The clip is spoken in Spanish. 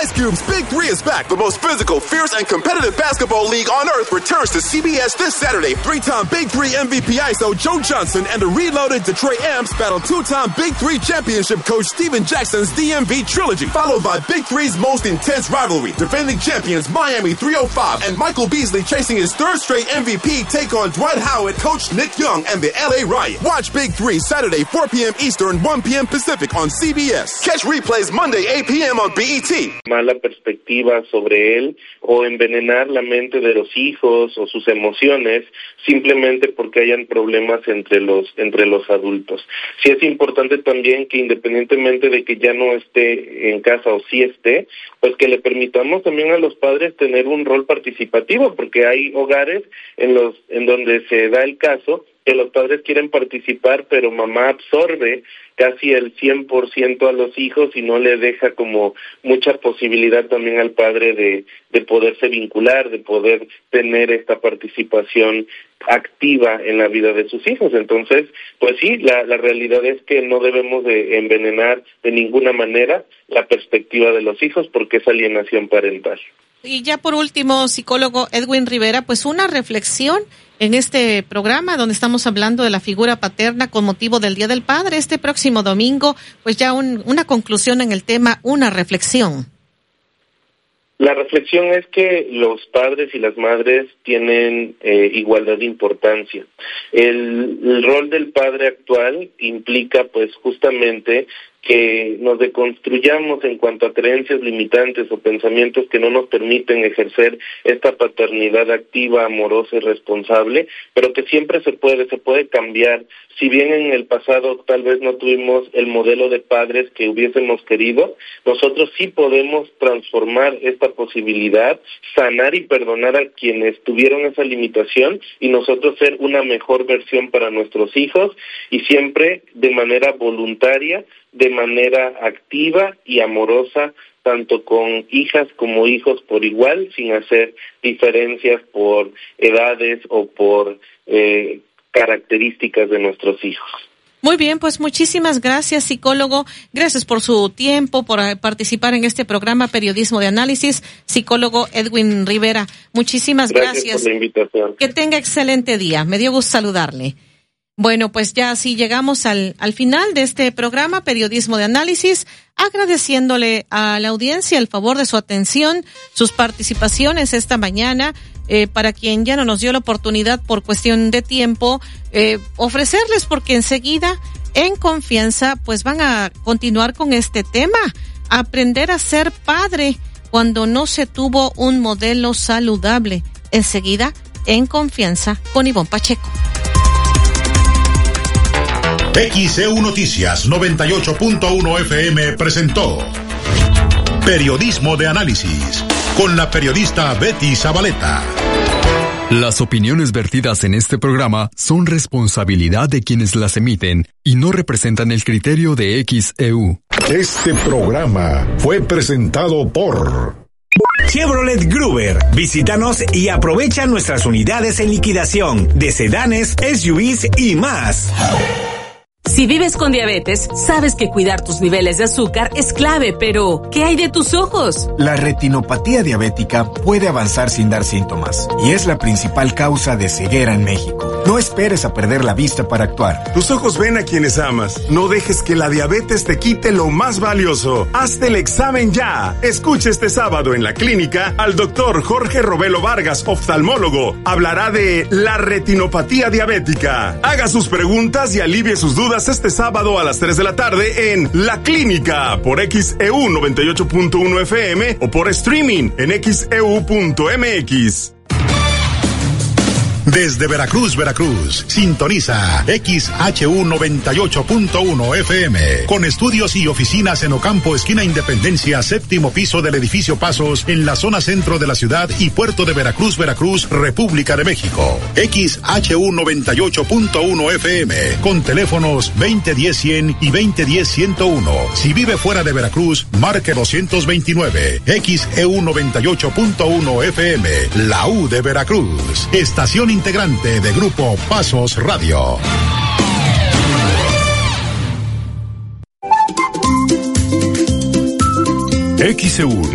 Ice Cube's Big Three is back. The most physical, fierce, and competitive basketball league on earth returns to CBS this Saturday. Three-time Big Three MVP ISO Joe Johnson and the reloaded Detroit Amps battle two-time Big Three championship coach Steven Jackson's DMV trilogy, followed by Big Three's most intense rivalry. Defending champions Miami 305 and Michael Beasley chasing his third straight MVP take on Dwight Howard, coach Nick Young, and the LA Riot. Watch Big Three Saturday 4 p.m. Eastern, 1 p.m. Pacific on CBS. Catch replays Monday 8 p.m. on BET. Mala perspectiva sobre él o envenenar la mente de los hijos o sus emociones simplemente porque hayan problemas entre los adultos. Sí es importante también que independientemente de que ya no esté en casa o sí esté, pues que le permitamos también a los padres tener un rol participativo, porque hay hogares en donde se da el caso que los padres quieren participar, pero mamá absorbe casi el 100% a los hijos y no le deja como mucha posibilidad también al padre de poderse vincular, de poder tener esta participación activa en la vida de sus hijos. Entonces, pues sí, la realidad es que no debemos de envenenar de ninguna manera la perspectiva de los hijos porque es alienación parental. Y ya por último, psicólogo Edwin Rivera, pues una reflexión en este programa donde estamos hablando de la figura paterna con motivo del Día del Padre este próximo domingo, pues ya una conclusión en el tema, una reflexión. La reflexión es que los padres y las madres tienen igualdad de importancia. El rol del padre actual implica pues justamente que nos deconstruyamos en cuanto a creencias limitantes o pensamientos que no nos permiten ejercer esta paternidad activa, amorosa y responsable, pero que siempre se puede cambiar. Si bien en el pasado tal vez no tuvimos el modelo de padres que hubiésemos querido, nosotros sí podemos transformar esta posibilidad, sanar y perdonar a quienes tuvieron esa limitación y nosotros ser una mejor versión para nuestros hijos y siempre de manera voluntaria, de manera activa y amorosa, tanto con hijas como hijos por igual, sin hacer diferencias por edades o por características de nuestros hijos. Muy bien, pues muchísimas gracias, psicólogo. Gracias por su tiempo, por participar en este programa Periodismo de Análisis. Psicólogo Edwin Rivera, muchísimas gracias. Gracias por la invitación. Que tenga excelente día. Me dio gusto saludarle. Bueno, pues ya así llegamos al final de este programa Periodismo de Análisis, agradeciéndole a la audiencia el favor de su atención, sus participaciones esta mañana, para quien ya no nos dio la oportunidad por cuestión de tiempo, ofrecerles porque enseguida, en confianza, pues van a continuar con este tema, aprender a ser padre cuando no se tuvo un modelo saludable. Enseguida, en confianza, con Ivonne Pacheco. XEU Noticias 98.1 FM presentó Periodismo de Análisis con la periodista Betty Zabaleta. Las opiniones vertidas en este programa son responsabilidad de quienes las emiten y no representan el criterio de XEU. Este programa fue presentado por Chevrolet Gruber. Visítanos y aprovecha nuestras unidades en liquidación de sedanes, SUVs y más. Si vives con diabetes, sabes que cuidar tus niveles de azúcar es clave, pero ¿qué hay de tus ojos? La retinopatía diabética puede avanzar sin dar síntomas y es la principal causa de ceguera en México. No esperes a perder la vista para actuar. Tus ojos ven a quienes amas. No dejes que la diabetes te quite lo más valioso. Hazte el examen ya. Escucha este sábado en la clínica al doctor Jorge Robelo Vargas, oftalmólogo. Hablará de la retinopatía diabética. Haga sus preguntas y alivie sus dudas este sábado a las 3 de la tarde en La Clínica por XEU 98.1 FM o por streaming en xeu.mx. Desde Veracruz, sintoniza XHU 98.1 FM, con estudios y oficinas en Ocampo, esquina Independencia, séptimo piso del edificio Pasos, en la zona centro de la ciudad y puerto de Veracruz, República de México. XHU 98.1 FM, con teléfonos 2010-100 y 2010-101. Si vive fuera de Veracruz, marque 229. XEU 98.1 FM, la U de Veracruz. Estación integrante de Grupo Pasos Radio. XEU